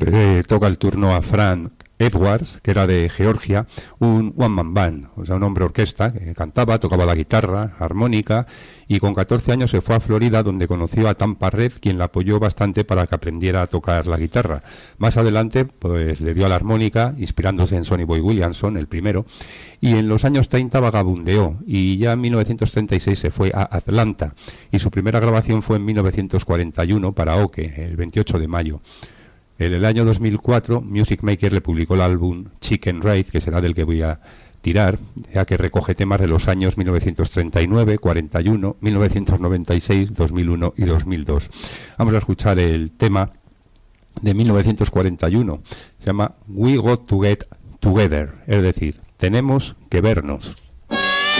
Le toca el turno a Frank Edwards, que era de Georgia, un one-man band, o sea, un hombre orquesta que cantaba, tocaba la guitarra, armónica, y con 14 años se fue a Florida, donde conoció a Tampa Red, quien la apoyó bastante para que aprendiera a tocar la guitarra. Más adelante, pues le dio a la armónica, inspirándose en Sonny Boy Williamson, el primero, y en los años 30 vagabundeó, y ya en 1936 se fue a Atlanta, y su primera grabación fue en 1941 para Oke, el 28 de mayo. En el año 2004, Music Maker le publicó el álbum Chicken Ride, que será del que voy a tirar, ya que recoge temas de los años 1939, 41, 1996, 2001 y 2002. Vamos a escuchar el tema de 1941. Se llama We Got to Get Together, es decir, tenemos que vernos.